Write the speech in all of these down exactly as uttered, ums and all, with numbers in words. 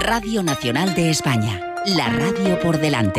Radio Nacional de España, la radio por delante.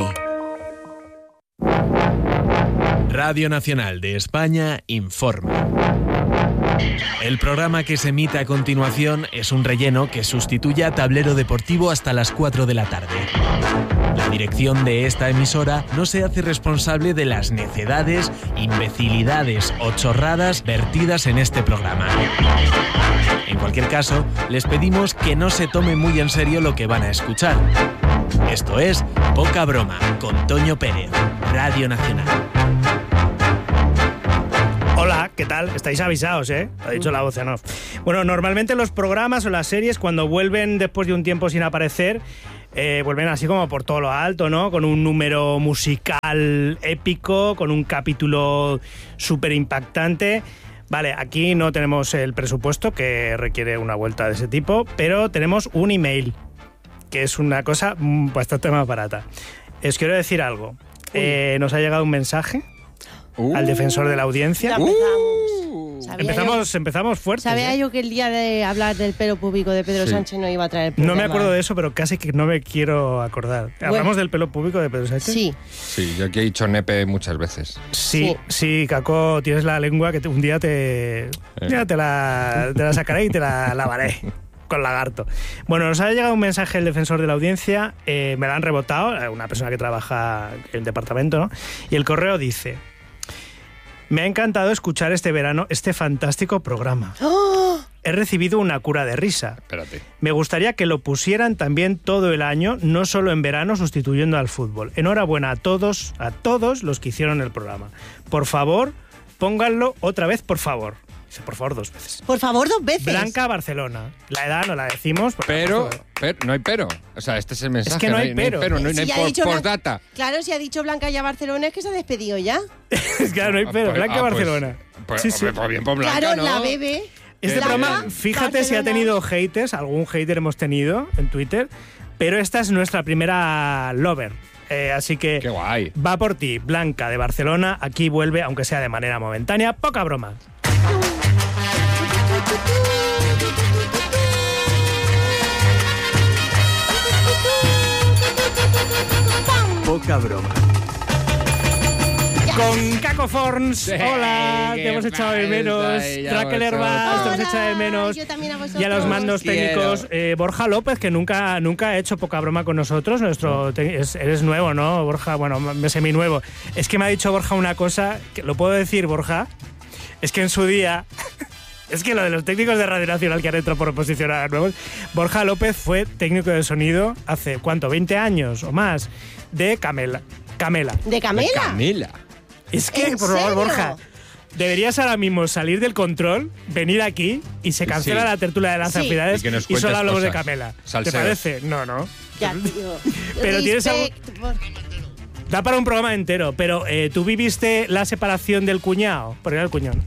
Radio Nacional de España informa. El programa que se emite a continuación es un relleno que sustituye a Tablero Deportivo hasta las cuatro de la tarde. La dirección de esta emisora no se hace responsable de las necedades, imbecilidades o chorradas vertidas en este programa. En cualquier caso, les pedimos que no se tome muy en serio lo que van a escuchar. Esto es Poca Broma, con Toño Pérez, Radio Nacional. Hola, ¿qué tal? Estáis avisados, ¿eh? Ha dicho la voz en off. Bueno, normalmente los programas o las series, cuando vuelven después de un tiempo sin aparecer, eh, vuelven así como por todo lo alto, ¿no? Con un número musical épico, con un capítulo súper impactante. Vale, aquí no tenemos el presupuesto, que requiere una vuelta de ese tipo, pero tenemos un email, que es una cosa bastante más barata. Os quiero decir algo. Eh, nos ha llegado un mensaje uh, al defensor de la audiencia. Ya empezamos. Empezamos, yo, empezamos fuertes. Sabía ¿eh? yo que el día de hablar del pelo púbico de Pedro sí. Sánchez no iba a traer el programa. No me acuerdo de eso, pero casi que no me quiero acordar. Bueno. ¿Hablamos del pelo púbico de Pedro Sánchez? Sí. Sí, yo aquí he dicho nepe muchas veces. Sí, sí, sí, Caco, tienes la lengua que te, un día te, eh. ya te, la, te la sacaré y te la lavaré. Con lagarto. Bueno, nos ha llegado un mensaje del defensor de la audiencia, eh, me lo han rebotado, una persona que trabaja en el departamento, ¿no? Y el correo dice: me ha encantado escuchar este verano este fantástico programa. ¡Oh! He recibido una cura de risa. Espérate. Me gustaría que lo pusieran también todo el año, no solo en verano, sustituyendo al fútbol. Enhorabuena a todos, a todos los que hicieron el programa. Por favor, pónganlo otra vez, por favor. Por favor, dos veces. Por favor, dos veces. Blanca Barcelona. La edad no la decimos. Pero, pero, no hay pero. O sea, este es el mensaje. Es que no hay pero. No hay, pero, no hay, si no hay por, postdata. Claro, si ha dicho Blanca ya Barcelona es que se ha despedido ya. Claro, no hay pero. Pues, Blanca ah, Barcelona. Pues, sí, pues, sí. Pues bien por Blanca, claro, ¿no? la bebé. Este Blanca, programa, fíjate Barcelona. si ha tenido haters, algún hater hemos tenido en Twitter, pero esta es nuestra primera lover. Eh, así que Qué guay. Va por ti, Blanca de Barcelona. Aquí vuelve, aunque sea de manera momentánea. Poca broma. Poca broma. Con Caco Forns, Sí, hola, te hemos echado de menos. Raquel Herbaz, te hemos echado de menos. Yo también a vosotros. Y a los mandos Quiero. técnicos, eh, Borja López, que nunca, nunca ha hecho poca broma con nosotros. Nuestro te- es- eres nuevo, ¿no, Borja? Bueno, me semi nuevo. Es que me ha dicho Borja una cosa, que lo puedo decir, Borja. Es que en su día. Es que lo de los técnicos de Radio Nacional que han entrado por oposición a nuevos. Borja López fue técnico de sonido hace, ¿cuánto? veinte años o más. De Camela. Camela. ¿De Camela? De Camila. Es que, ¿En por favor, serio? Borja, deberías ahora mismo salir del control, venir aquí y se cancela Sí. la tertulia de las Sí. afinidades Y que nos y, cuentes solo hablamos de cosas. Camela. Salseos. ¿Te parece? No, no. Ya, tío. Pero tienes algo- Respect por- Da para un programa entero, pero eh, ¿tú viviste la separación del cuñado? Porque era el cuñón.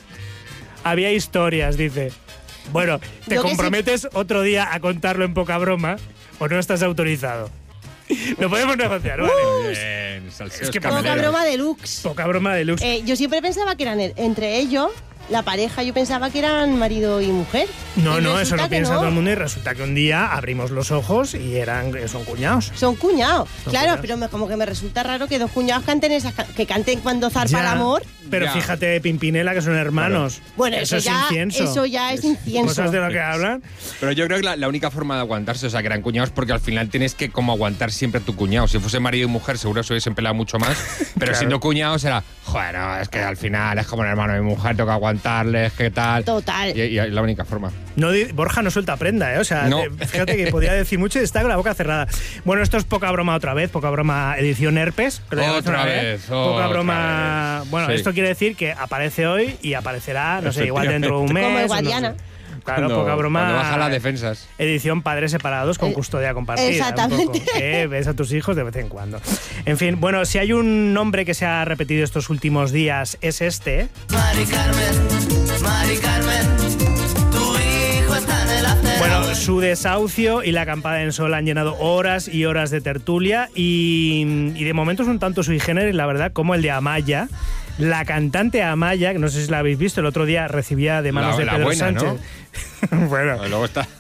Había historias, dice. Bueno, ¿te Yo que comprometes otro día a contarlo en poca broma o no estás autorizado? Lo podemos negociar, ¿vale? Bien, salseos Es que Poca cameleros. broma deluxe. Poca broma de luz. Eh, yo siempre pensaba que eran el- entre ellos, la pareja, yo pensaba que eran marido y mujer. No, Y no, eso resulta lo que piensa no. todo el mundo y resulta que un día abrimos los ojos y eran son cuñados. Son cuñados. Son claro, cuñados. pero me- como que me resulta raro que dos cuñados canten esas ca- que canten cuando zarpa Ya, el amor. Pero Ya. fíjate, Pimpinela, que son hermanos. Bueno, eso, es ya, incienso. eso ya es incienso. Cosas de lo que hablan. Pero yo creo que la, la única forma de aguantarse, o sea, que eran cuñados, porque al final tienes que como aguantar siempre a tu cuñado. Si fuese marido y mujer, seguro se hubiesen peleado mucho más. Pero Claro. siendo cuñados era, joder, no, es que al final es como un hermano de mi mujer, tengo que aguantarles, qué tal. Total. Y, y es la única forma. No, di- Borja no suelta prenda, ¿eh? O sea, No. eh, fíjate que podía decir mucho y está con la boca cerrada. Bueno, esto es poca broma otra vez, poca broma edición herpes. que lo llamamos Otra una vez, Poca otra broma. vez. Bueno, Sí. esto quiere decir que aparece hoy y aparecerá, no sé, igual dentro de un mes. Como el o no sé. Guadiana. Claro, Cuando- poca broma. Cuando baja las defensas. Edición padres separados con Eh, custodia compartida. un exactamente. poco, que ves a tus hijos de vez en cuando. En fin, bueno, si hay un nombre que se ha repetido estos últimos días, es este. Mari Carmen, Mari Carmen, tu hijo está en el acero. Bueno, su desahucio y la acampada en sol han llenado horas y horas de tertulia y, y de momento es un tanto sui generis, la verdad, como el de Amaya. La cantante Amaya, que no sé si la habéis visto, el otro día recibía de manos La- de la Pedro buena, Sánchez. bueno, Luego está.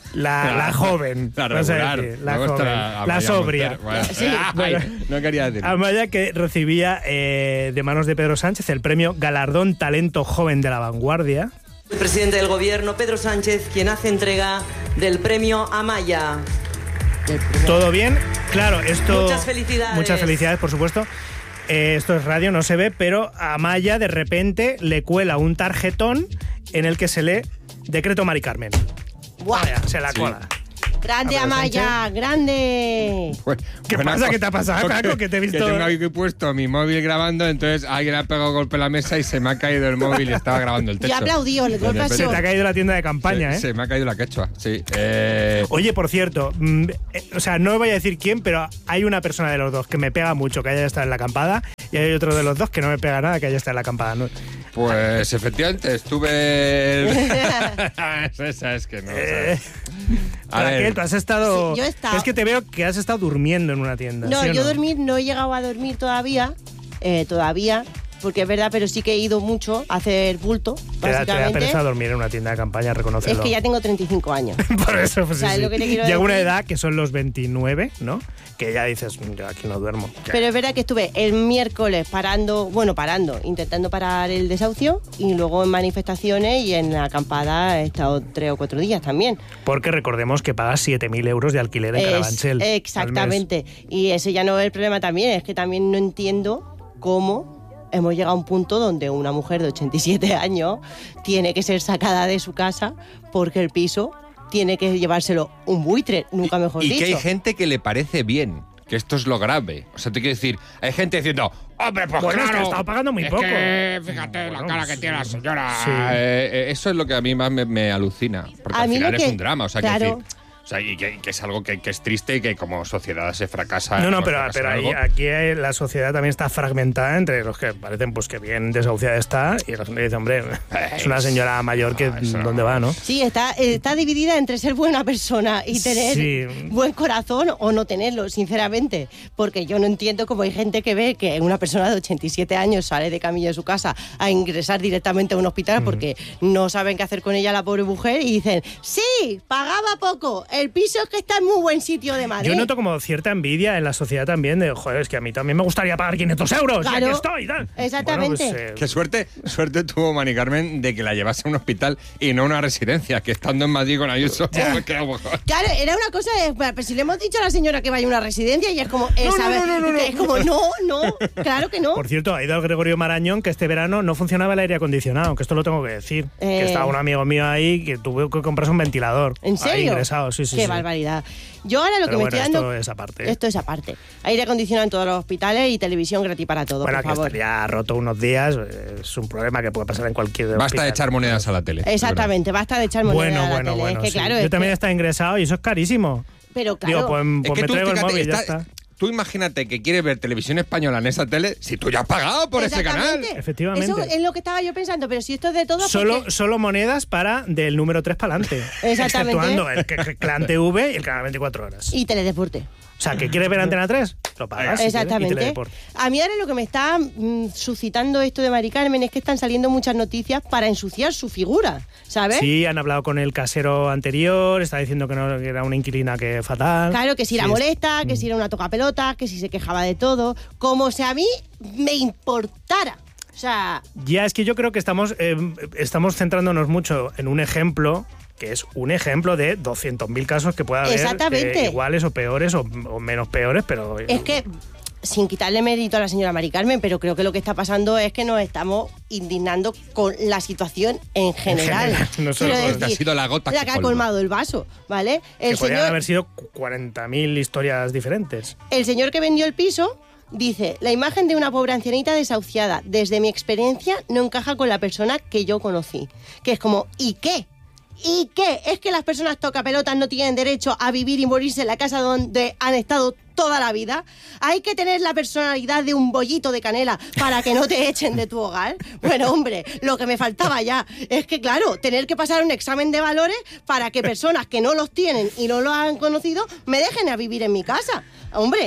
La, la joven. La vamos a regular. decir, la Me gusta joven. la- La, Amaya sobria. Montero. Bueno, Sí, ay, bueno. no quería decir. Amaya, que recibía eh, de manos de Pedro Sánchez el premio Galardón Talento Joven de la Vanguardia. El presidente del gobierno, Pedro Sánchez, quien hace entrega del premio Amaya. ¿Todo bien? Claro, esto... Muchas felicidades. Muchas felicidades, por supuesto. Eh, esto es radio, no se ve, pero a Amaya de repente le cuela un tarjetón en el que se lee Decreto Mari Carmen. ¡Buah! Vaya, se la Sí. cola. ¡Grande, A ver, Amaya! ¡Grande! Bueno, ¿Qué buena pasa? cosa. ¿Qué te ha pasado, Porque- Paco? Que te he visto- Que tengo aquí puesto mi móvil grabando, entonces alguien ha pegado golpe en la mesa y se me ha caído el móvil y estaba grabando el techo. Yo aplaudí, el golpe De ha Se sido- te ha caído la tienda de campaña, se, ¿eh? se me ha caído la quechua, sí. Eh, Oye, por cierto, mm, eh, o sea, no voy a decir quién, pero hay una persona de los dos que me pega mucho que haya estado en la acampada y hay otro de los dos que no me pega nada que haya estado en la acampada. ¿no? pues efectivamente, estuve... Esa es que no. Eh, ¿sabes? A Raquel, ver, tú has estado... Sí, yo he estado- Es que te veo que has estado durmiendo en una tienda. No, ¿sí o yo dormir no he llegado a dormir todavía, eh, todavía, porque es verdad, pero sí que he ido mucho a hacer bulto, Te da, te da básicamente. pereza dormir en una tienda de campaña, reconócelo. Es que ya tengo treinta y cinco años. Por eso, pues sí, ¿Sabes sí. lo que te quiero Llega una decir? edad que son los veintinueve, ¿no? Que ya dices, yo aquí no duermo. Pero es verdad que estuve el miércoles parando, bueno, parando, intentando parar el desahucio y luego en manifestaciones y en la acampada he estado tres o cuatro días también. Porque recordemos que pagas siete mil euros de alquiler en Es- Carabanchel. al mes. exactamente. Y ese ya no es el problema también, es que también no entiendo cómo hemos llegado a un punto donde una mujer de ochenta y siete años tiene que ser sacada de su casa porque el piso tiene que llevárselo un buitre, nunca mejor y dicho. que hay gente que le parece bien, que esto es lo grave. O sea, te quiero decir, hay gente diciendo, hombre, pues Bueno, es que claro, ha estado pagando muy es poco. que, fíjate Bueno, la cara que sí. tiene la señora. Sí. Eh, eh, eso es lo que a mí más me, me alucina. Porque A al mí final lo es que- un drama. O sea, claro. que decir, o sea, y que, que es algo que, que es triste y que como sociedad se fracasa. No, no, hemos pero, fracasado pero ahí, algo. aquí hay- la sociedad también está fragmentada entre los que parecen pues que bien desahuciada está y la gente que dice, hombre, es una señora mayor que no, eso no. ¿dónde va, no? Sí, está, está dividida entre ser buena persona y tener Sí. buen corazón o no tenerlo, sinceramente. Porque yo no entiendo cómo hay gente que ve que una persona de ochenta y siete años sale de camilla de su casa a ingresar directamente a un hospital porque no saben qué hacer con ella la pobre mujer y dicen, sí, pagaba poco, el piso es que está en muy buen sitio de Madrid. Yo noto como cierta envidia en la sociedad también de, joder, es que a mí también me gustaría pagar quinientos euros, ya Claro, que estoy y tal. exactamente. Bueno, pues, eh, Qué suerte, suerte tuvo Mari Carmen de que la llevase a un hospital y no a una residencia, que estando en Madrid con Ayuso, que a lo mejor- Claro, era una cosa de, pero si le hemos dicho a la señora que vaya a una residencia y es como, eh, No, no, ¿sabes? no, no, no, es como, no, no, claro que no. Por cierto, ha ido al Gregorio Marañón que este verano no funcionaba el aire acondicionado, que esto lo tengo que decir. Eh. Que estaba un amigo mío ahí que tuvo que comprarse un ventilador. ¿En Ahí serio? ingresado, sí, sí. Qué sí. barbaridad. Yo ahora lo Pero que bueno, me estoy esto dando... es aparte. Esto es aparte. Aire acondicionado en todos los hospitales y televisión gratis para todos, Bueno, por que favor. estaría roto unos días, eh, es un problema que puede pasar en cualquier Basta hospital. de echar monedas a la tele. Exactamente, basta de echar moneda Bueno, a la bueno, tele. bueno. es que sí. claro, Yo es también que- está ingresado y eso es carísimo. Pero claro, Digo, pues, Es pues que me tú, traigo el fíjate, móvil y ya está- está. tú imagínate que quieres ver televisión española en esa tele si tú ya has pagado por ese canal. Exactamente. Efectivamente. Eso es lo que estaba yo pensando, pero si esto es de todo... Solo, porque- solo monedas para del número tres para adelante. Exactamente. Exceptuando el, que- el Clan T V y el canal veinticuatro horas. Y teledeporte. O sea, que quieres ver Antena tres, lo pagas. si quieres, y Exactamente. Teledeporte. A mí ahora lo que me está mm, suscitando esto de Mari Carmen es que están saliendo muchas noticias para ensuciar su figura, ¿sabes? Sí, han hablado con el casero anterior, está diciendo que, no, que era una inquilina que fatal. Claro, que si la Sí, es- molesta, que si era una tocapelota, que si se quejaba de todo, como si a mí me importara. O sea, Ya, es que yo creo que estamos, eh, estamos centrándonos mucho en un ejemplo que es un ejemplo de doscientos mil casos que puede haber Exactamente. eh, iguales o peores o, o menos peores, pero... es que, sin quitarle mérito a la señora Mari Carmen, pero creo que lo que está pasando es que nos estamos indignando con la situación en general. general, no solo Quiero con- decir, ha sido la gota la que que ha colma. colmado el vaso, ¿vale? que El podrían señor, haber sido cuarenta mil historias diferentes. el señor que vendió el piso dice, la imagen de una pobre ancianita desahuciada, desde mi experiencia, no encaja con la persona que yo conocí. Que es como, ¿y qué? ¿Y qué? ¿Es que las personas tocapelotas no tienen derecho a vivir y morirse en la casa donde han estado toda la vida? ¿Hay que tener la personalidad de un bollito de canela para que no te echen de tu hogar? Bueno, hombre, lo que me faltaba ya es que, claro, tener que pasar un examen de valores para que personas que no los tienen y no los han conocido me dejen a vivir en mi casa. Hombre...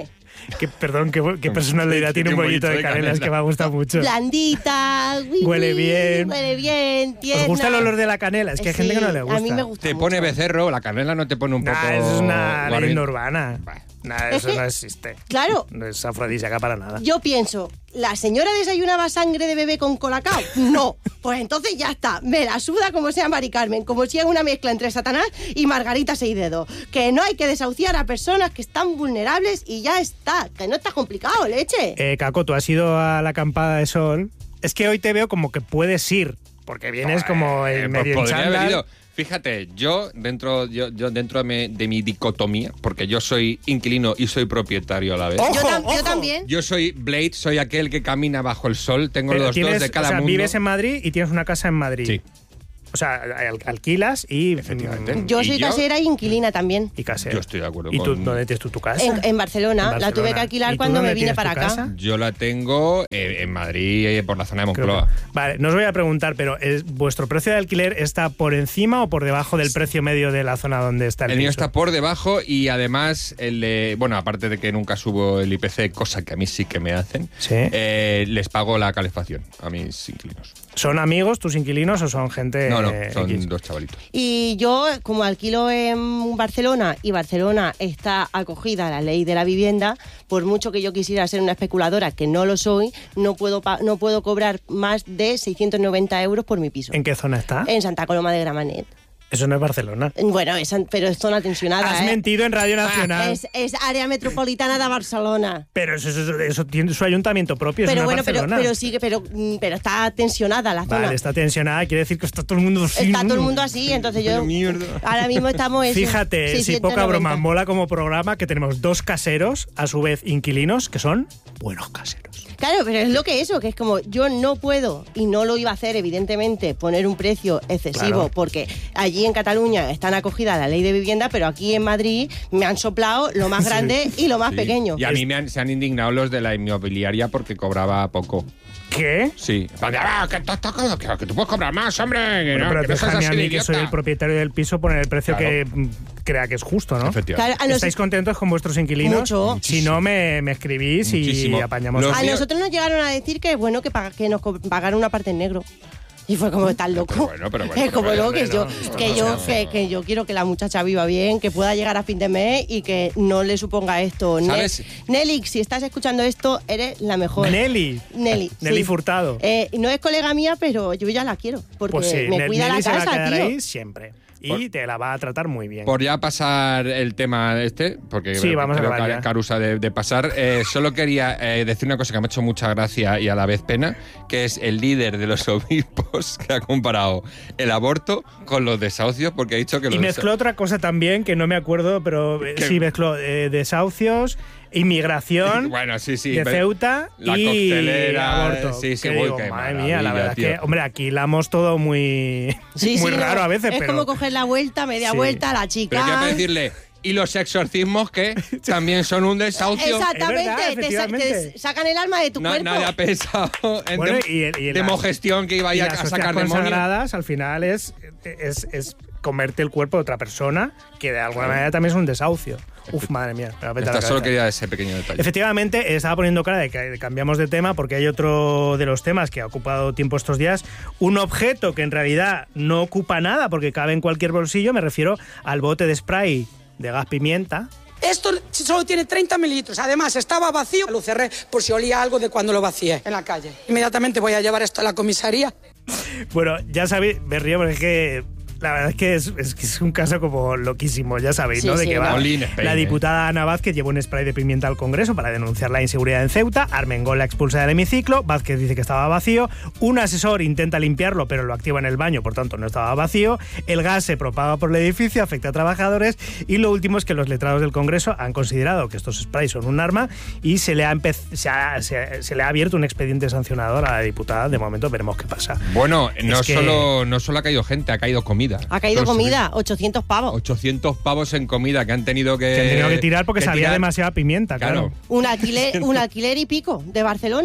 Que, perdón, qué, qué personalidad tiene un bollito de canela, es que me ha gustado mucho. Blandita, uy, Huele uy, bien. Huele bien, tierna. ¿Os gusta el olor de la canela? Es que hay gente Sí, que no le gusta. a mí me gusta Te mucho. pone becerro, la canela no te pone un Nah, poco... eso es una guarri- leyenda urbana. Bah. Nada, Es eso que- no existe. Claro. No es afrodisíaca para nada. Yo pienso, ¿la señora desayunaba sangre de bebé con colacao? No. Pues entonces ya está. Me la suda como sea Mari Carmen, como si es una mezcla entre Satanás y Margarita Seidedo. Que no hay que desahuciar a personas que están vulnerables y ya está. Que no está complicado, leche. Eh, Caco, tú has ido a la acampada de sol. Es que hoy te veo como que puedes ir, porque vienes como Eh, el pues medio en podría haber chándal. ido. Fíjate, yo dentro, yo, yo dentro de mi, de mi dicotomía, porque yo soy inquilino y soy propietario a la vez. ¡Ojo, yo, tam- yo ojo! también. Yo soy Blade, soy aquel que camina bajo el sol, tengo Pero los tienes, dos de cada o sea, mundo. vives en Madrid y tienes una casa en Madrid. Sí. O sea, al- alquilas y... Efectivamente. mm, Yo ¿Y soy yo? casera y inquilina también. Y casera. Yo estoy de acuerdo ¿Y tú, con- dónde tienes tú tu casa? En, en Barcelona. En La tuve Barcelona. que alquilar ¿Y tú cuando dónde me vine tienes para tu acá. casa? Yo la tengo eh, en Madrid, eh, por la zona de Creo Moncloa. que- Vale, no os voy a preguntar, pero ¿es, ¿vuestro precio de alquiler está por encima o por debajo del precio medio de la zona donde está el, El mío piso? está por debajo y además, el de, bueno, aparte de que nunca subo el I P C, cosa que a mí sí que me hacen, Sí. eh, les pago la calefacción a mis inquilinos. ¿Son amigos tus inquilinos o son gente No, no, eh, son X? dos chavalitos. Y yo, como alquilo en Barcelona y Barcelona está acogida a la ley de la vivienda, por mucho que yo quisiera ser una especuladora, que no lo soy, no puedo, pa- no puedo cobrar más de seiscientos noventa euros por mi piso. ¿En qué zona está? En Santa Coloma de Gramenet. Eso no es Barcelona. Bueno, es, pero es zona tensionada. Has ¿eh? mentido en Radio Nacional. Es, es área metropolitana de Barcelona. Pero eso, eso, eso tiene su ayuntamiento propio, eso Pero no bueno, es pero, Barcelona. pero sigue, pero, mm, pero está tensionada la zona. Vale, está tensionada, quiere decir que está todo el mundo así. Está todo el mundo así, entonces yo. Ahora mismo estamos en. Fíjate, si seiscientos poca noventa. broma, mola como programa que tenemos dos caseros, a su vez inquilinos, que son buenos caseros. Claro, pero es lo que eso, que es como yo no puedo, y no lo iba a hacer, evidentemente, poner un precio excesivo, Claro. porque allí en Cataluña están acogidas a la ley de vivienda, pero aquí en Madrid me han soplado lo más grande y lo más Sí. pequeño. Y a mí me han, se han indignado los de la inmobiliaria porque cobraba poco. ¿Qué? Sí. Ah, que, to- to- que, que tú puedes cobrar más, hombre. Que Bueno, no, pero que no seas déjame a así de mí, que soy idiota. el propietario del piso, poner el precio Claro. que mm, crea que es justo, ¿no? Efectivamente. Claro, a, nos- ¿Estáis contentos con vuestros inquilinos? Mucho. Si no, me, me escribís Muchísimo. y apañamos. Los a míos- nosotros nos llegaron a decir que bueno que, paga- que nos co- pagaran una parte en negro. Y fue como tan loco. Pero bueno, pero bueno, es pero como bueno, lo que no, yo, esto que no yo, se que, que yo quiero que la muchacha viva bien, que pueda llegar a fin de mes y que no le suponga esto. Ne- ¿Sabes? Nelly, si estás escuchando esto, eres la mejor. Nelly. Nelly. Nelly sí. Furtado. Eh, no es colega mía, pero yo ya la quiero. Porque Pues sí, me Ne- cuida Nelly la se va a casa, quedar tío. ahí siempre. Y Por- te la va a tratar muy bien. Por ya pasar el tema este, porque Sí, vamos a creo acabar que ya. Carusa de, de pasar, eh, solo quería eh, decir una cosa que me ha hecho mucha gracia y a la vez pena, que es el líder de los obispos que ha comparado el aborto con los desahucios, porque ha dicho que los Y mezcló otra cosa también, que no me acuerdo, pero eh, ¿Qué? sí mezcló eh, desahucios, inmigración Bueno, sí, sí. de pero- Ceuta la y coctelera, aborto. sí, sí, Que uy, digo, qué madre mía, la maravilla, verdad es tío. que, hombre, aquí hilamos todo muy, Sí, muy sí, raro no, a veces, es pero... como coger la vuelta, media Sí. vuelta a la chica. Pero quiero decirle, y los exorcismos que también son un desahucio. Exactamente, Es verdad, te sa- efectivamente. te sacan el alma de tu No, cuerpo. nadie ha pensado en Bueno, dem- y el- y las- demogestión que iba Y a, las a hostias sacar demonios. consagradas, al final, es, es, es comerte el cuerpo de otra persona, que de alguna manera también es un desahucio. Uf, madre mía. me va a petar la Esta solo cabeza. quería ese pequeño detalle. Efectivamente, estaba poniendo cara de que cambiamos de tema porque hay otro de los temas que ha ocupado tiempo estos días. Un objeto que en realidad no ocupa nada porque cabe en cualquier bolsillo. Me refiero al bote de spray de gas pimienta. Esto solo tiene treinta mililitros. Además, estaba vacío. Lo cerré por si olía algo de cuando lo vacié en la calle. Inmediatamente voy a llevar esto a la comisaría. Bueno, ya sabéis, me río porque es que la verdad es que es, es que es un caso como loquísimo, ya sabéis, Sí, ¿no? De sí, que va. no. All in Spain, La eh. diputada Ana Vázquez llevó un spray de pimienta al Congreso para denunciar la inseguridad en Ceuta. Armengol la expulsa del hemiciclo. Vázquez dice que estaba vacío. Un asesor intenta limpiarlo, pero lo activa en el baño, por tanto no estaba vacío. El gas se propaga por el edificio, afecta a trabajadores. Y lo último es que los letrados del Congreso han considerado que estos sprays son un arma y se le ha, empe- se ha, se- se le ha abierto un expediente sancionador a la diputada. De momento veremos qué pasa. Bueno, no, Es que- solo, no solo ha caído gente, ha caído comida. Ha caído Entonces, comida, ochocientos pavos. ochocientos pavos en comida que han tenido que... Que han tenido que tirar porque que sabía tirar. demasiada pimienta, claro. Claro. Un alquiler, un alquiler y pico de Barcelona.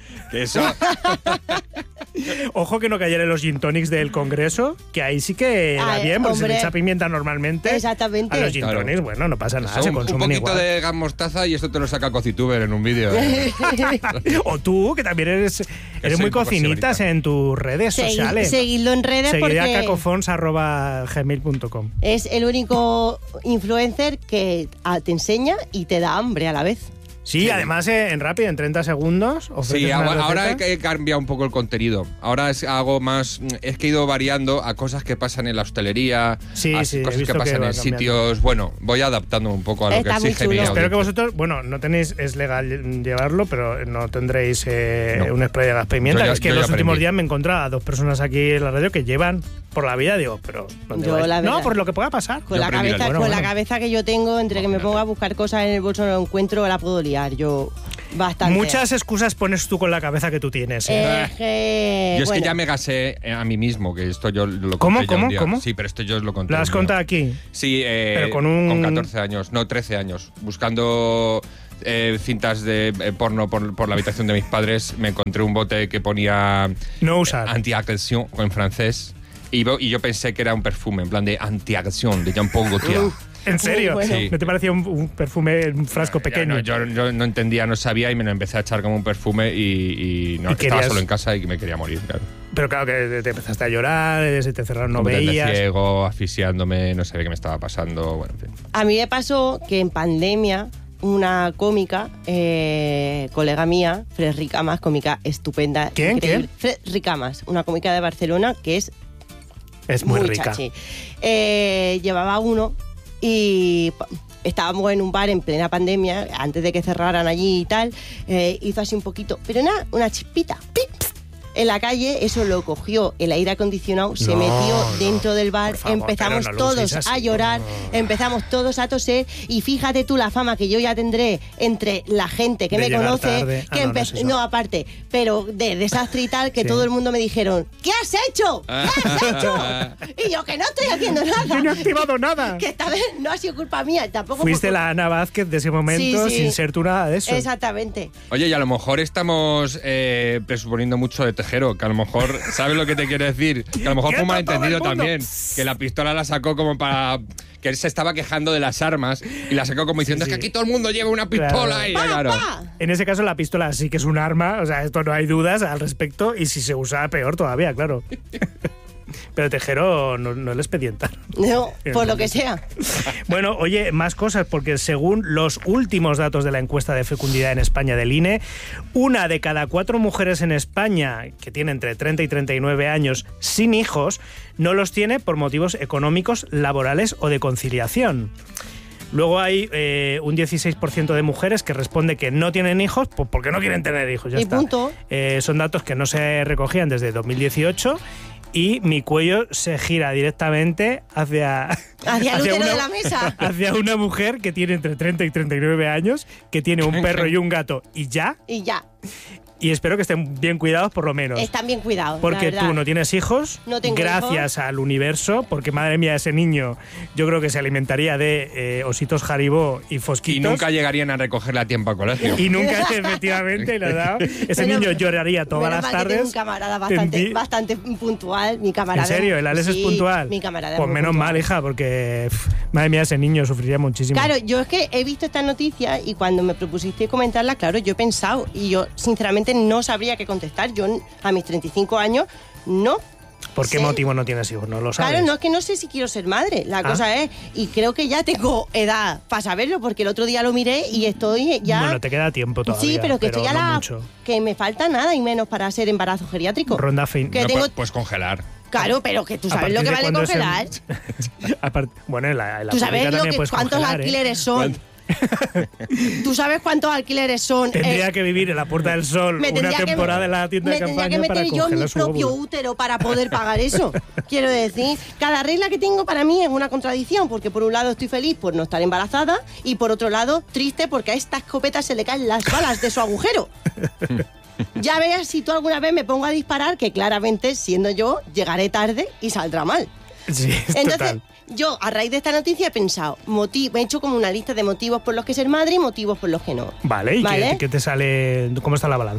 Que eso... Ojo que no cayera en los gin tonics del Congreso, que ahí sí que va Ay, bien, porque hombre. se le echa pimienta normalmente. Exactamente. A los gin Claro. tonics, bueno, no pasa nada, Son se un, un consumen poquito igual. de gas mostaza y esto te lo saca Cocituber en un vídeo. ¿eh? O tú, que también eres, eres soy muy un poco cocinitas señorita. en tus redes Segui- sociales. seguidlo en redes Seguiré a porque cacofons arroba gmail punto com. es el único influencer que ah, te enseña y te da hambre a la vez. Sí, además eh, en rápido, en treinta segundos. ofreces Sí, unas ahora, ahora he, recetas. he cambiado un poco el contenido. Ahora es, hago más. Es que he ido variando a cosas que pasan en la hostelería, Sí, a sí, he cosas visto que que pasan va en cambiando. sitios. Bueno, voy adaptando un poco a lo Está que muy exige mi chulo. Espero que audiencia. vosotros, bueno, no tenéis, es legal llevarlo, pero no tendréis eh, No. un spray de gas pimienta. Yo ya- es que yo en ya los últimos aprendí. días me he encontrado a dos personas aquí en la radio que llevan por la vida, digo, pero ¿dónde Yo, vais? la No, verdad. por lo que pueda pasar. Con, Yo la aprendí cabeza, algo. Bueno, con bueno. la cabeza que yo tengo, entre que me pongo a buscar cosas en el bolso no lo encuentro, la puedo liar. Yo bastante. Muchas excusas pones tú con la cabeza que tú tienes. ¿eh? Eh, que, Yo es bueno, que ya me gasé eh, a mí mismo, que esto yo lo ¿Cómo, conté ya un cómo, día. cómo? Sí, pero esto yo lo conté. ¿Lo has un día. contado aquí? Sí, eh, Pero con un- catorce años, no, trece años. Buscando eh, cintas de eh, porno por, por la habitación de mis padres, me encontré un bote que ponía No usar. anti-agression en francés. Y, vo- y yo pensé que era un perfume, en plan de anti-agression, de Jean-Paul Gaultier. ¿En serio? bueno. Sí. ¿No te parecía un, un perfume, un frasco Ya, pequeño? no, yo, yo no entendía, no sabía y me lo empecé a echar como un perfume y, y no, ¿Y estaba querías- solo en casa y me quería morir, claro. Pero claro que te empezaste a llorar, eh, se te cerraron, no Completamente veías. ciego, asfixiándome, no sabía qué me estaba pasando, bueno, en fin. A mí me pasó que en pandemia una cómica, eh, colega mía, Fred Ricamas, cómica estupenda. ¿Quién? increíble. Fred Ricamas, una cómica de Barcelona que es Es muy, rica. chachi. Eh, llevaba uno y pa- estábamos en un bar en plena pandemia, antes de que cerraran allí y tal, eh, hizo así un poquito, pero nada, una chispita. ¡pip! En la calle, eso lo cogió el aire acondicionado, se No, metió no, dentro del bar, por favor, empezamos pero no lo todos uséis así, a llorar, no. empezamos todos a toser y fíjate tú la fama que yo ya tendré entre la gente que De me llegar conoce, tarde. Ah, que no, no empe- es eso. no, aparte, pero de desastre y tal, que Sí. todo el mundo me dijeron, ¿qué has hecho? ¿Qué has hecho? Y yo que no estoy haciendo nada. Yo no he activado nada. Que esta vez no ha sido culpa mía, tampoco Fuiste fue la Ana Vázquez de ese momento Sí, sí. sin ser tú nada de eso. Exactamente. Oye, y a lo mejor estamos eh, presuponiendo mucho de Tejero, que a lo mejor, ¿sabes lo que te quiero decir? Que a lo mejor fue ¡Quieto un malentendido todo el mundo! también, que la pistola la sacó como para... que él se estaba quejando de las armas y la sacó como diciendo, sí. es que aquí todo el mundo lleva una pistola Claro. y ¡Pa, claro. pa! En ese caso la pistola sí que es un arma, o sea, esto no hay dudas al respecto y si se usa peor todavía, claro. Pero Tejero no, no le expedientaron. No, por lo que sea. Bueno, oye, más cosas, porque según los últimos datos de la encuesta de fecundidad en España del I N E, una de cada cuatro mujeres en España que tiene entre treinta y treinta y nueve años sin hijos no los tiene por motivos económicos, laborales o de conciliación. Luego hay eh, un dieciséis por ciento de mujeres que responde que no tienen hijos pues porque no quieren tener hijos. Ya Y está. punto. Eh, son datos que no se recogían desde dos mil dieciocho y mi cuello se gira directamente hacia... Hacia el útero una- de la mesa. Hacia una mujer que tiene entre treinta y treinta y nueve años, que tiene un perro y un gato y ya. Y ya. Y espero que estén bien cuidados por lo menos. Están bien cuidados. Porque la verdad. tú no tienes hijos, No tengo gracias al universo, porque madre mía, ese niño yo creo que se alimentaría de eh, ositos Haribo y fosquitos. Y nunca llegarían a recogerle a tiempo al colegio. Y nunca, efectivamente, le ha dado. Ese Menos- niño lloraría todas menos las mal que tengo tardes. un camarada bastante, Tendi- bastante puntual, mi camarada. ¿En serio? ¿El Alex es Sí, puntual? Mi camarada. es Pues muy menos puntual. mal, hija, porque pff, madre mía, ese niño sufriría muchísimo. Claro, yo es que he visto esta noticia y cuando me propusiste comentarla, claro, yo he pensado y yo sinceramente no sabría qué contestar. Yo a mis treinta y cinco años no. ¿Por qué sé. motivo no tienes hijos? No lo sabes. Claro, no es que no sé si quiero ser madre. La Ah. cosa es, y creo que ya tengo edad para saberlo, porque el otro día lo miré y estoy ya. Bueno, te queda tiempo todavía. sí, pero que estoy a no la. mucho. Que me falta nada y menos para ser embarazo geriátrico. Ronda fin. Que No, tengo. pues, pues congelar. Claro, pero que tú A sabes lo partir que de vale cuándo es congelar. el- Apart- bueno, en la, en la Tú sabes pública lo también que, puedes cuántos congelar, ¿eh? alquileres son. Tú sabes cuántos alquileres son. Tendría Eh, que vivir en la Puerta del Sol me una tendría que- temporada en la tienda me de tendría campaña que para meter yo congelar mi su propio óvulo. útero para poder pagar eso. Quiero decir, cada regla que tengo para mí es una contradicción, porque por un lado estoy feliz por no estar embarazada y por otro lado triste porque a esta escopeta se le caen las balas de su agujero. Ya veas si tú alguna vez me pongo a disparar, que claramente, siendo yo, llegaré tarde y saldrá mal. Sí, es Entonces, total. yo a raíz de esta noticia he pensado, motiv- he hecho como una lista de motivos por los que ser madre y motivos por los que no. Vale, ¿y ¿Vale? qué, qué te sale? ¿Cómo está la balanza?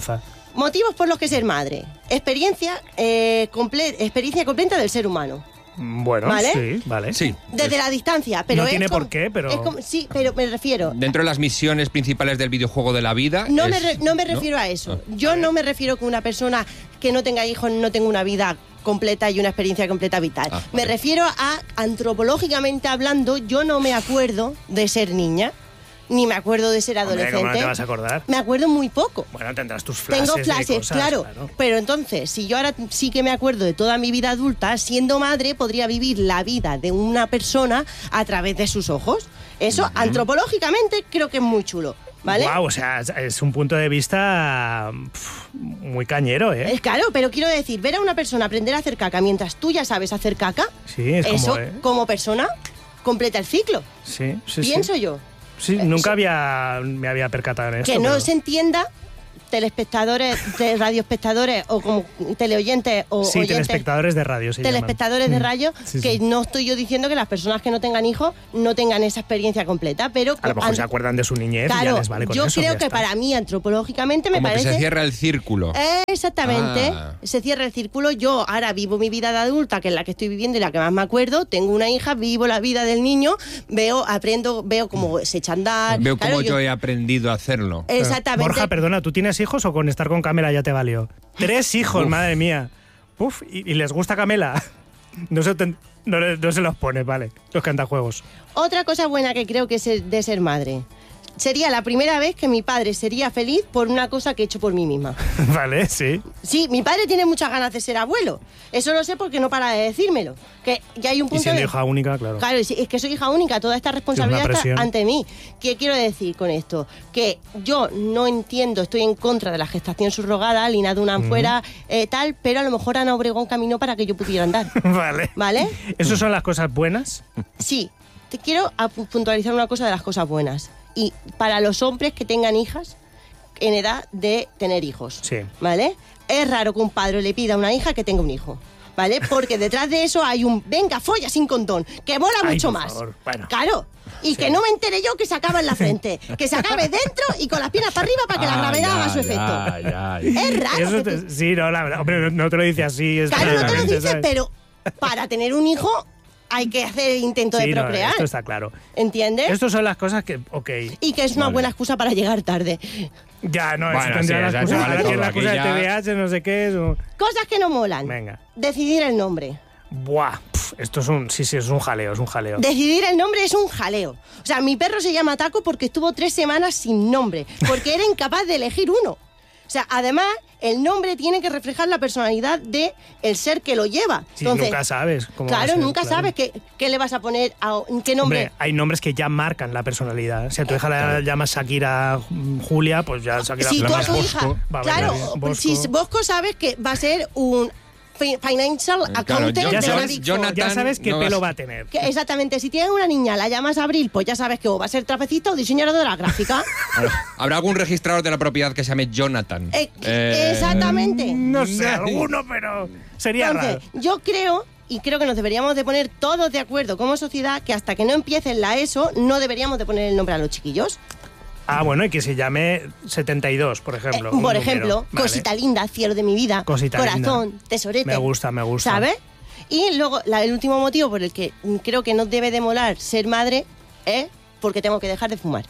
Motivos por los que ser madre. Experiencia, eh, comple- experiencia completa del ser humano. Bueno, ¿Vale? sí, vale. Sí. Desde la distancia, pero No es tiene como- por qué, pero- es como- sí, pero me refiero... Dentro de las misiones principales del videojuego de la vida. No, es- me, re- no me refiero a eso. Yo no me refiero que una persona que no tenga hijos no tenga una vida completa y una experiencia completa vital. Ah, me vale. refiero a, antropológicamente hablando, yo no me acuerdo de ser niña, ni me acuerdo de ser Hombre, adolescente. ¿cómo no te vas a acordar? Me acuerdo muy poco. Bueno, tendrás tus flashes. Tengo de flashes, cosas, claro, Pero entonces, si yo ahora sí que me acuerdo de toda mi vida adulta, siendo madre, podría vivir la vida de una persona a través de sus ojos. Eso, antropológicamente, creo que es muy chulo. ¿Vale? Wow, o sea, es- es un punto de vista pf, muy cañero, ¿eh? Es claro, pero quiero decir, ver a una persona aprender a hacer caca mientras tú ya sabes hacer caca, Sí, es eso, como... ¿eh? como persona, completa el ciclo. Sí, sí, Pienso sí. yo. Sí, Eh, nunca sí. había, me había percatado en esto. Que no pero- se entienda, telespectadores, de radioespectadores o como teleoyentes o Sí, oyentes. telespectadores de radio se telespectadores llaman. de radio, Mm. Sí, que sí. no estoy yo diciendo que las personas que no tengan hijos no tengan esa experiencia completa, pero A lo mejor an- se acuerdan de su niñez y claro, ya les vale con yo eso. creo ya que está. para mí antropológicamente me Como que parece se cierra el círculo. Eh, Exactamente, Ah. se cierra el círculo. Yo ahora vivo mi vida de adulta, que es la que estoy viviendo y la que más me acuerdo. Tengo una hija, vivo la vida del niño, veo, aprendo, veo cómo se echa a andar. Veo Claro, cómo yo he aprendido a hacerlo. Exactamente. Borja, perdona, ¿tú tienes hijos o con estar con Camela ya te valió? Tres hijos, Uf. madre mía. Uf, ¿y, y les gusta Camela? No se, te- no, le- no se los pone, vale, los cantajuegos. Otra cosa buena que creo que es el de ser madre. Sería la primera vez que mi padre sería feliz por una cosa que he hecho por mí misma. Vale, sí. Sí, mi padre tiene muchas ganas de ser abuelo. Eso lo sé porque no para de decírmelo. Que ya hay un Y punto siendo de... hija única, claro. Claro, es es que soy hija única, toda esta responsabilidad está presión. ante mí. ¿Qué quiero decir con esto? Que yo no entiendo, estoy en contra de la gestación subrogada, Lina Dunham fuera, eh, tal, pero a lo mejor Ana Obregón caminó para que yo pudiera andar. Vale. ¿Vale? ¿Esas son las cosas buenas? Sí, te quiero apu- puntualizar una cosa de las cosas buenas. Y para los hombres que tengan hijas en edad de tener hijos, Sí. ¿vale? Es raro que un padre le pida a una hija que tenga un hijo, ¿vale? Porque detrás de eso hay un venga, folla sin condón, que mola Ay, mucho por más. favor, bueno. Claro. Y Sí. que no me entere yo que se acaba en la frente, que se acabe dentro y con las piernas para arriba para que la Ah, gravedad ya, haga su efecto. ya, ya, ya. Es raro. Eso que te- tú- sí, no, la verdad. Hombre, no, no te lo dice así. Es Claro, no te lo claramente, dices, ¿sabes? pero para tener un hijo hay que hacer el intento Sí, de no, procrear. esto está claro. ¿Entiendes? Estas son las cosas que, ok, Y que es una Vale. buena excusa para llegar tarde. ya, no, Bueno, eso tendrá sí, las ya cosas, se vale ahora todo, tiene la aquí cosa de ya- T D A H, no sé qué, eso. Cosas que no molan. Venga. Decidir el nombre. Buah, pf, esto es un, sí, sí, es un jaleo, es un jaleo. Decidir el nombre es un jaleo. O sea, mi perro se llama Taco porque estuvo tres semanas sin nombre, porque era incapaz de elegir uno. O sea, además, el nombre tiene que reflejar la personalidad de el ser que lo lleva. Sí, Entonces, nunca sabes cómo va a claro, ser, nunca claro. sabes qué, qué le vas a poner, a, qué nombre. Hombre, hay nombres que ya marcan la personalidad. Si a tu hija la llamas Shakira mm, Julia, pues ya Shakira si tú a llamas tu Bosco. hija, Va a claro, venir Bosco. si Bosco sabes que va a ser un fi- financial Claro, accountant ya de una sabes, Big Four. Jonathan- ya sabes qué no pelo vas- va a tener. Que exactamente, si tienes una niña, la llamas Abril, pues ya sabes que o va a ser trapecista o diseñadora gráfica. ¿Habrá algún registrador de la propiedad que se llame Jonathan? Eh, Eh, exactamente. No sé, Nah. alguno, pero sería Entonces, raro. yo creo, y creo que nos deberíamos de poner todos de acuerdo como sociedad, que hasta que no empiecen la ESO, no deberíamos de poner el nombre a los chiquillos. Ah, bueno, y que se llame setenta y dos, por ejemplo. Eh, un por número. ejemplo, Vale. cosita linda, cielo de mi vida, Cosita corazón, linda. tesorete. Me gusta, me gusta. ¿Sabes? Y luego, la- el último motivo por el que creo que no debe de molar ser madre es porque tengo que dejar de fumar.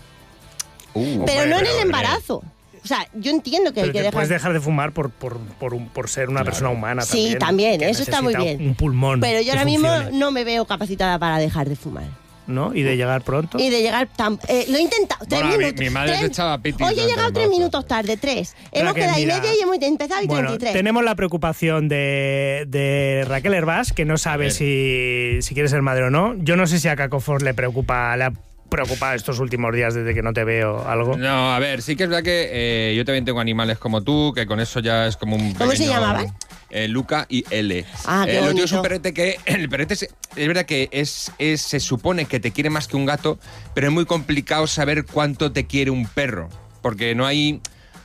Uh, Pero no en pero, el embarazo. O sea, yo entiendo que Pero hay que te dejar... puedes dejar de fumar por, por, por, un- por ser una persona humana Sí, también. también, que eso está muy necesita bien. Un pulmón. Pero yo que ahora mismo funcione, no me veo capacitada para dejar de fumar. ¿no? Y de llegar pronto. Y de llegar tan... eh, lo he intentado, tres Bueno, mi- minutos. mi madre tres- se echaba pitis Hoy he durante llegado el tres embarazo. minutos tarde, tres. Hemos Raquel, quedado y mira, media y hemos empezado y Bueno, treinta y tres. tenemos la preocupación de, de Raquel Hervás, que no sabe si, si quiere ser madre o no. Yo no sé si a Cacofos le preocupa, le ha preocupado estos últimos días desde que no te veo algo. No, a ver, sí que es verdad que eh, yo también tengo animales como tú, que con eso ya es como un ¿Cómo se pequeño- llamaban? Eh, Luca y L. Ah, qué Eh, lo tío es un bonito. perrete que... El perrete es, es verdad que es, es, se supone que te quiere más que un gato, pero es muy complicado saber cuánto te quiere un perro, porque no hay...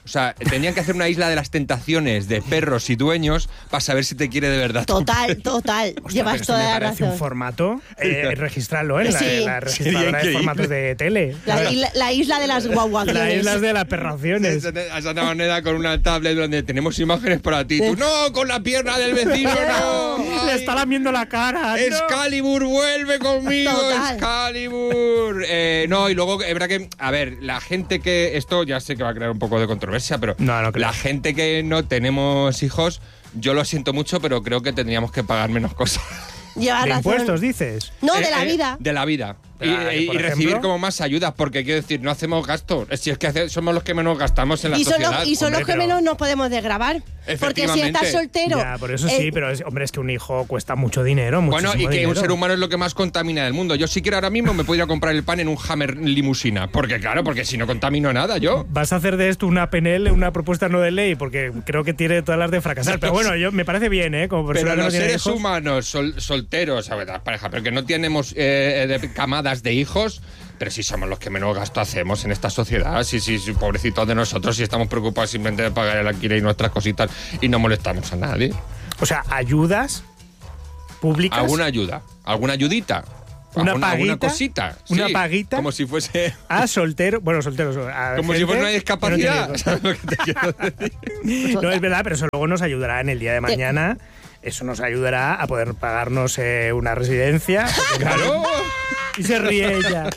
O sea, tenían que hacer una isla de las tentaciones de perros y dueños para saber si te quiere de verdad. Total, total. Hostia, Llevas pero eso toda me la parece razón. un formato, eh, registrarlo, ¿eh? La, Sí. la registradora de formatos de tele. La, isla, la isla de las guaguaciones. La isla de las perraciones. A Santa Moneda con una tablet donde tenemos imágenes para ti. Tú, no, con la pierna del vecino, no. Le Ay, está lamiendo la cara. Excalibur, vuelve conmigo, Total. Excalibur. Eh, no, y luego, es verdad que, a ver, la gente que, esto ya sé que va a crear un poco de controversia, pero No, no creo. la gente que no tenemos hijos, yo lo siento mucho, pero creo que tendríamos que pagar menos cosas. Llevas ¿De razón. impuestos, dices? No, de Eh, la eh, vida. De la vida. Y, Ah, y- por y recibir ejemplo. como más ayudas, porque quiero decir, no hacemos gastos. Si es que hace- somos los que menos gastamos en la Y son, sociedad. los, y son los hombre, que pero- menos nos podemos desgravar. Porque si Efectivamente. estás soltero. Ya, por eso eh, sí, pero es- hombre, es que un hijo cuesta mucho dinero, Bueno, muchísimo y que un dinero. ser humano es lo que más contamina del mundo. Yo si quiero ahora mismo me puedo ir a comprar el pan en un Hammer limusina. Porque claro, porque si no contamino nada yo. ¿Vas a hacer de esto una P N L, una propuesta no de ley? Porque creo que tiene todas las de fracasar. Pero bueno, yo me parece bien, ¿eh? Como persona Pero que no los tiene seres hijos. humanos sol- solteros, a ver, las parejas, pero que no tenemos eh, de camadas de hijos, pero si somos los que menos gasto hacemos en esta sociedad. Sí, sí, sí, pobrecitos de nosotros, si estamos preocupados simplemente de pagar el alquiler y nuestras cositas y no molestamos a nadie. O sea, ayudas públicas. ¿Alguna ayuda? ¿Alguna ayudita? ¿Una ¿Alguna, alguna paguita? cosita? ¿Una Sí, paguita? Como si fuese... A soltero, bueno, solteros. a Como si gente fuese una que discapacidad. no tiene hijos. ¿Sabes lo que te quiero decir? No, es verdad, pero eso luego nos ayudará en el día de mañana. Eso nos ayudará a poder pagarnos eh, una residencia. porque- ¡Claro! Y se ríe ella.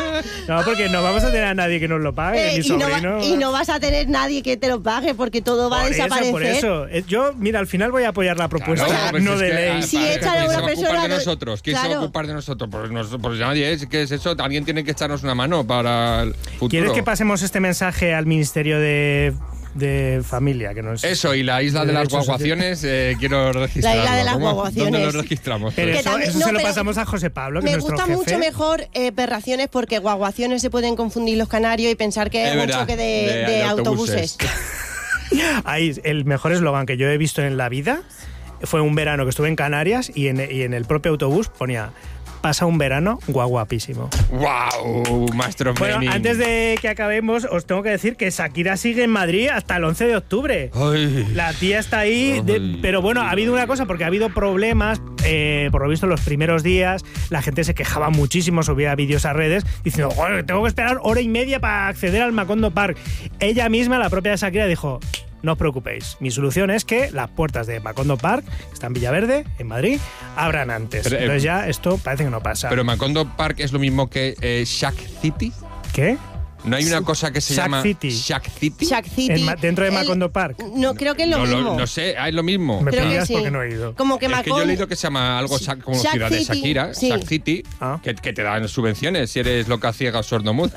No, porque no vamos a tener a nadie que nos lo pague. eh, mi y, no va- sobrino. y no vas a tener nadie que te lo pague porque todo va a Por desaparecer. eso, por eso. Eh, Yo, mira, al final voy a apoyar la propuesta, Claro, pues no es de que, ley. ah, Si para- echan a ¿quién una se va a ocupar persona de de- nosotros? ¿Quién se va a Claro. ocupar de nosotros? Pues, nos- pues nadie, es que es eso, alguien tiene que echarnos una mano para el futuro. ¿Quieres que pasemos este mensaje al Ministerio de, de Familia? Que nos, Eso, y la isla de, de las derechos guaguaciones, eh, quiero registrarlo. La isla de las ¿Cómo? guaguaciones. ¿Dónde lo registramos? Pero Que eso, también- eso no, se lo pero pasamos a José Pablo, que Me es nuestro gusta jefe. mucho mejor eh, perraciones porque guaguaciones se pueden confundir los canarios y pensar que es, Es un verdad, choque de, de- de de autobuses. autobuses. Ahí, el mejor eslogan que yo he visto en la vida fue un verano que estuve en Canarias y en, y en el propio autobús ponía: pasa un verano guaguapísimo. ¡Wow! Maestro Bueno, Menin. antes de que acabemos, os tengo que decir que Shakira sigue en Madrid hasta el once de octubre. Ay. La tía está ahí, de- Ay. pero bueno, ha habido una cosa, porque ha habido problemas, eh, por lo visto, los primeros días, la gente se quejaba muchísimo, subía vídeos a redes, diciendo: "Joder, tengo que esperar hora y media para acceder al Macondo Park". Ella misma, la propia Shakira, dijo: no os preocupéis, mi solución es que las puertas de Macondo Park, que está en Villaverde, en Madrid, abran antes. Pero, eh, Entonces ya esto parece que no pasa. Pero Macondo Park es lo mismo que eh, Shack City. ¿Qué? ¿No hay una cosa que se Shack llama City. Shack City? Shack City. En Ma- dentro de el- Macondo Park. No, creo que es lo no, mismo. no sé, ah, es lo mismo. Me Creo que pillas sí. porque no he ido. Como que Es que yo he Macondo. leído que se llama algo Shack- como Shack ciudad de City, Shakira, sí. Shack City, Ah. que, que te dan subvenciones si eres loca, ciega o sordomuz.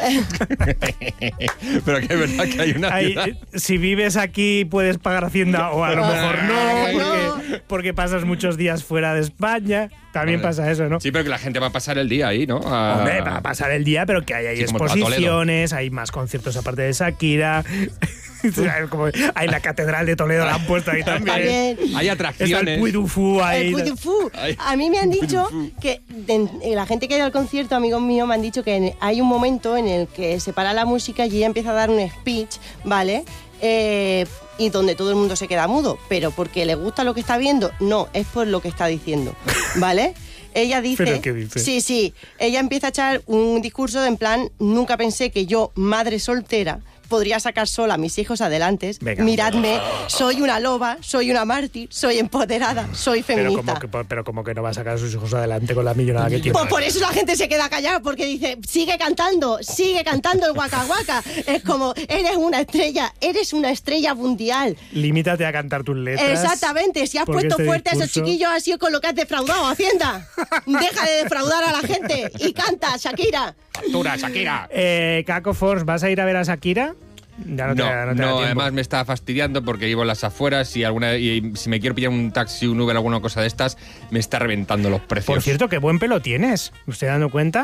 Pero que es verdad que hay una Hay- ciudad. eh, si vives aquí puedes pagar Hacienda o a lo Ah, mejor no, no. porque, porque pasas muchos días fuera de España. También Vale. pasa eso, ¿no? Sí, pero que la gente va a pasar el día ahí, ¿no? A- Hombre, va a pasar el día, pero que hay, hay Sí, como el Pato exposiciones, hay más conciertos aparte de Shakira. Como hay la Catedral de Toledo, la han puesto ahí también. También. Hay Está el atracciones. Puy du Fou ahí. El Puy du Fou. Ay. A mí me han dicho que de- eh, la gente que ha ido al concierto, amigos míos, me han dicho que en- hay un momento en el que se para la música y ella empieza a dar un speech, ¿vale? Eh, y donde todo el mundo se queda mudo, pero porque le gusta lo que está viendo, no, es por lo que está diciendo, ¿vale? Ella dice, ¿Pero qué dice? sí, sí, ella empieza a echar un discurso de en plan, nunca pensé que yo, madre soltera, podría sacar sola a mis hijos adelante. Venga. Miradme, soy una loba, soy una mártir, soy empoderada, soy Pero feminista. como, que, pero como que no va a sacar a sus hijos adelante con la millonada que tiene. Pues por eso la gente se queda callada, porque dice, sigue cantando, sigue cantando el Waka Waka. Es como, eres una estrella, eres una estrella mundial. Limítate a cantar tus letras. Exactamente, si has porque puesto este fuerte a esos discurso- chiquillos ha sido con lo que has defraudado, Hacienda. Deja de defraudar a la gente y canta, Shakira. Factura, Shakira. Eh, Caco Force, ¿vas a ir a ver a Shakira? Ya no, te, No, da- no no, te da tiempo. además me está fastidiando porque vivo en las afueras y, alguna, y si me quiero pillar un taxi, un Uber, alguna cosa de estas, me está reventando los precios. Por cierto, qué buen pelo tienes. ¿Me estoy dando cuenta?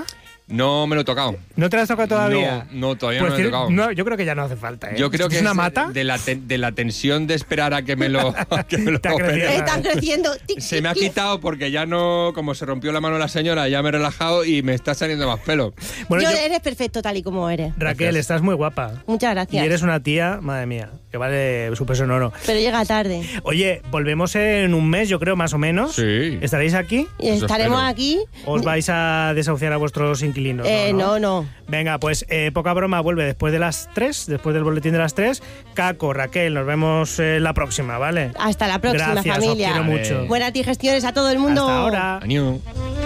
No me lo he tocado. ¿No te lo has tocado todavía? No, no todavía pues no me lo he tocado. No, yo creo que ya no hace falta, ¿eh? Yo creo ¿Es que una es mata? De la, ten, de la tensión de esperar a que me lo, a que me lo Está creciendo. operen. Están creciendo. Tic, Se me ha tic, tic. quitado porque ya no, como se rompió la mano la señora, ya me he relajado y me está saliendo más pelo. Bueno, yo, yo- eres perfecto tal y como eres. Raquel, Gracias. estás muy guapa. Muchas Y gracias. eres una tía, madre mía, que vale su peso en oro. Pero llega tarde. Oye, volvemos en un mes, yo creo, más o menos. Sí. ¿Estaréis aquí? Y Eso estaremos espero. aquí. ¿O os vais a desahuciar a vuestros inquilinos? Eh, no, no. Venga, pues eh, Poca Broma vuelve después de las tres, después del boletín de las tres. Caco, Raquel, nos vemos eh, la próxima, ¿vale? Hasta la próxima, Gracias, os familia. quiero mucho. Buenas digestiones a todo el mundo. Hasta ahora. Año.